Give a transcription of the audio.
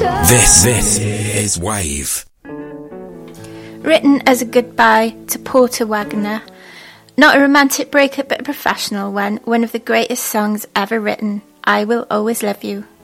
This is Wave. Written as a goodbye to Porter Wagoner. Not a romantic breakup, but a professional one. One of the greatest songs ever written. I Will Always Love You.